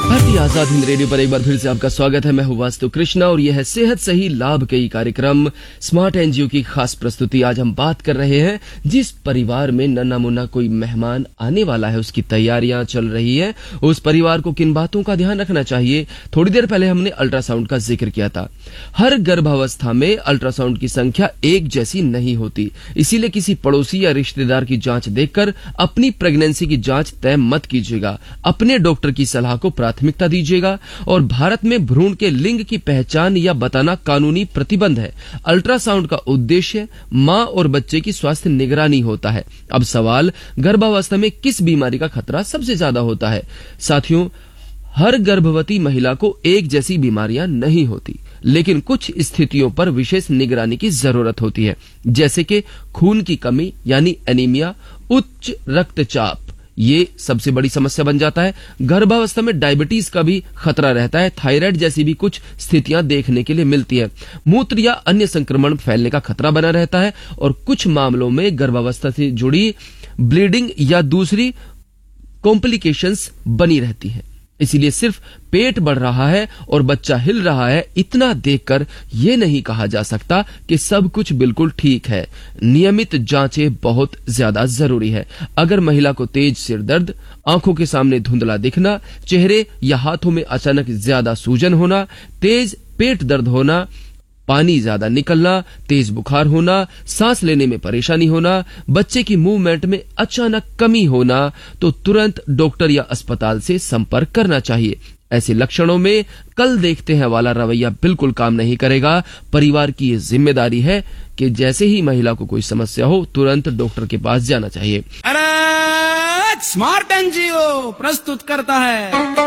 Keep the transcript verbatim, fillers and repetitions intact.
भारतीय आजाद हिंद रेडियो पर एक बार फिर से आपका स्वागत है। मैं हूं वास्तु कृष्णा और यह है सेहत सही लाभ कई कार्यक्रम स्मार्ट एनजीओ की खास प्रस्तुति। आज हम बात कर रहे हैं जिस परिवार में नन्ना मुन्ना कोई मेहमान आने वाला है, उसकी तैयारियां चल रही है, उस परिवार को किन बातों का ध्यान रखना चाहिए। थोड़ी देर पहले हमने अल्ट्रासाउंड का जिक्र किया था। हर गर्भावस्था में अल्ट्रासाउंड की संख्या एक जैसी नहीं होती, इसीलिए किसी पड़ोसी या रिश्तेदार की जांच देखकर अपनी प्रेगनेंसी की जांच तय मत कीजिएगा। अपने डॉक्टर की सलाह को प्राथमिकता दीजिएगा। और भारत में भ्रूण के लिंग की पहचान या बताना कानूनी प्रतिबंध है। अल्ट्रासाउंड का उद्देश्य मां और बच्चे की स्वास्थ्य निगरानी होता है। अब सवाल, गर्भावस्था में किस बीमारी का खतरा सबसे ज्यादा होता है? साथियों, हर गर्भवती महिला को एक जैसी बीमारियां नहीं होती, लेकिन कुछ स्थितियों पर विशेष निगरानी की जरूरत होती है, जैसे कि खून की कमी यानी एनीमिया, उच्च रक्तचाप, ये सबसे बड़ी समस्या बन जाता है। गर्भावस्था में डायबिटीज का भी खतरा रहता है। थायराइड जैसी भी कुछ स्थितियां देखने के लिए मिलती है। मूत्र या अन्य संक्रमण फैलने का खतरा बना रहता है और कुछ मामलों में गर्भावस्था से जुड़ी ब्लीडिंग या दूसरी कॉम्प्लिकेशंस बनी रहती है। इसीलिए सिर्फ पेट बढ़ रहा है और बच्चा हिल रहा है, इतना देखकर यह नहीं कहा जा सकता कि सब कुछ बिल्कुल ठीक है। नियमित जांचें बहुत ज्यादा जरूरी है। अगर महिला को तेज सिर दर्द, आंखों के सामने धुंधला दिखना, चेहरे या हाथों में अचानक ज्यादा सूजन होना, तेज पेट दर्द होना, पानी ज्यादा निकलना, तेज बुखार होना, सांस लेने में परेशानी होना, बच्चे की मूवमेंट में अचानक कमी होना, तो तुरंत डॉक्टर या अस्पताल से संपर्क करना चाहिए। ऐसे लक्षणों में कल देखते हैं वाला रवैया बिल्कुल काम नहीं करेगा। परिवार की ये जिम्मेदारी है कि जैसे ही महिला को कोई समस्या हो तुरंत डॉक्टर के पास जाना चाहिए। अरे स्मार्ट एनजीओ प्रस्तुत करता है